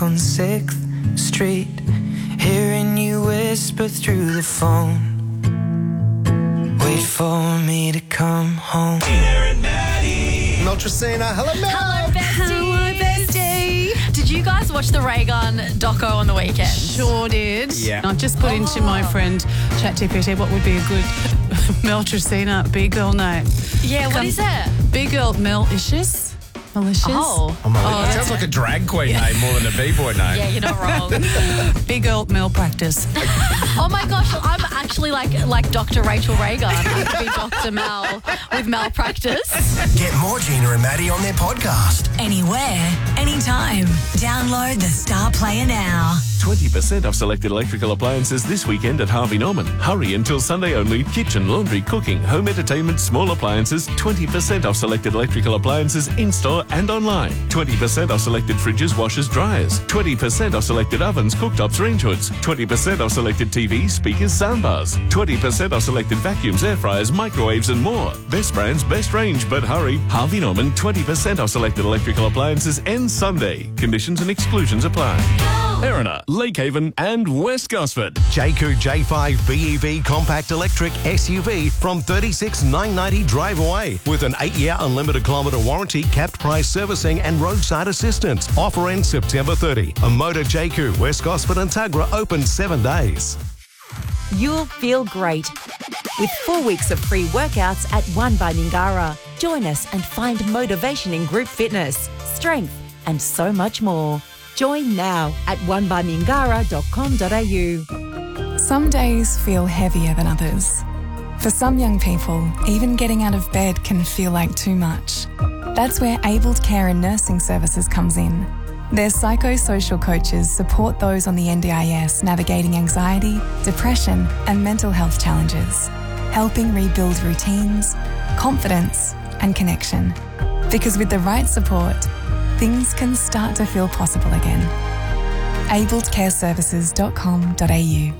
on 6th Street, hearing you whisper through the phone. Wait for me to come home. Meltracina, hello, Mel. Hello, bestie. Hello, bestie. Did you guys watch the Raygun doco on the weekend? Sure did. Yeah. I've just put into my friend ChatGPT what would be a good Meltracina big girl name. Yeah, what is it? Big girl malicious. Malicious. Oh. It sounds like a drag queen name more than a b-boy name. Yeah, you're not wrong. Big girl malpractice. Oh my gosh, I'm actually like Dr. Rachel Raygun. I could be Dr. Mel with malpractice. Get more Gina and Maddie on their podcast. Anywhere, anytime. Download the Star Player now. 20% off selected electrical appliances this weekend at Harvey Norman. Hurry until Sunday only. Kitchen, laundry, cooking, home entertainment, small appliances. 20% off selected electrical appliances in-store and online. 20% off selected fridges, washers, dryers. 20% off selected ovens, cooktops, range hoods. 20% off selected TVs, speakers, soundbars. 20% off selected vacuums, air fryers, microwaves and more. Best brands, best range, but hurry. Harvey Norman, 20% off selected electrical appliances ends Sunday. Conditions and exclusions apply. Erina, Lakehaven and West Gosford. Jayco J5 BEV compact electric SUV from $36,990 drive away with an 8-year unlimited kilometre warranty, capped price servicing and roadside assistance. Offer ends September 30. A Motor Jayco, West Gosford and Tuggerah open 7 days. You'll feel great with 4 weeks of free workouts at One by Mingara. Join us and find motivation in group fitness, strength and so much more. Join now at onebymingara.com.au. Some days feel heavier than others. For some young people, even getting out of bed can feel like too much. That's where Abled Care and Nursing Services comes in. Their psychosocial coaches support those on the NDIS navigating anxiety, depression and mental health challenges, helping rebuild routines, confidence and connection. Because with the right support, things can start to feel possible again. abledcareservices.com.au.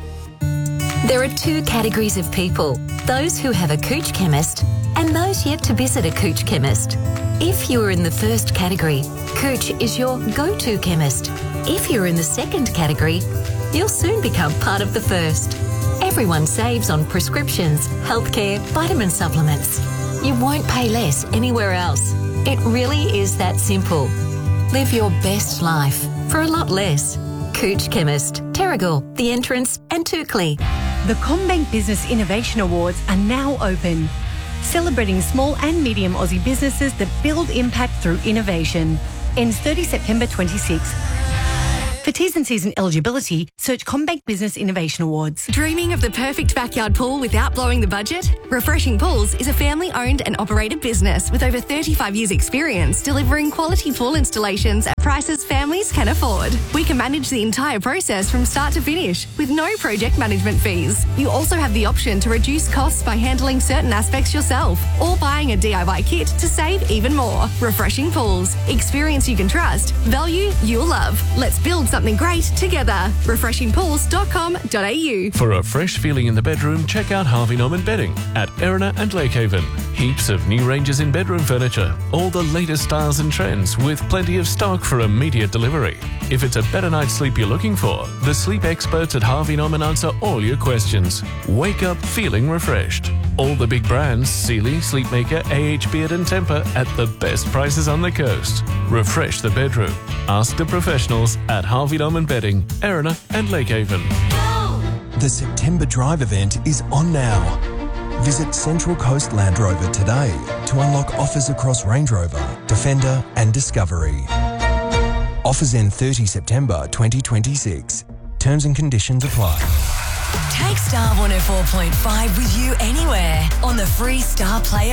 There are 2 categories of people, those who have a Cooch chemist and those yet to visit a Cooch chemist. If you are in the first category, Cooch is your go-to chemist. If you're in the second category, you'll soon become part of the first. Everyone saves on prescriptions, healthcare, vitamin supplements. You won't pay less anywhere else. It really is that simple. Live your best life for a lot less. Cooch Chemist, Terrigal, The Entrance and Toukley. The CommBank Business Innovation Awards are now open, celebrating small and medium Aussie businesses that build impact through innovation. Ends 30 September 26. For T's and C's and eligibility, search CommBank Business Innovation Awards. Dreaming of the perfect backyard pool without blowing the budget? Refreshing Pools is a family-owned and operated business with over 35 years' experience delivering quality pool installations at prices families can afford. We can manage the entire process from start to finish with no project management fees. You also have the option to reduce costs by handling certain aspects yourself or buying a DIY kit to save even more. Refreshing Pools. Experience you can trust. Value you'll love. Let's build something great together. refreshingpools.com.au. For a fresh feeling in the bedroom, check out Harvey Norman Bedding at Erina and Lakehaven. Heaps of new ranges in bedroom furniture, all the latest styles and trends with plenty of stock for immediate delivery. If it's a better night's sleep you're looking for, the sleep experts at Harvey Norman answer all your questions. Wake up feeling refreshed. All the big brands, Sealy, Sleepmaker, AH Beard and Tempur at the best prices on the coast. Refresh the bedroom. Ask the professionals at Harvey Norman Bedding, Erina and Lakehaven. The September Drive event is on now. Visit Central Coast Land Rover today to unlock offers across Range Rover, Defender and Discovery. Offers end 30 September 2026. Terms and conditions apply. Take Star 104.5 with you anywhere on the free Star Player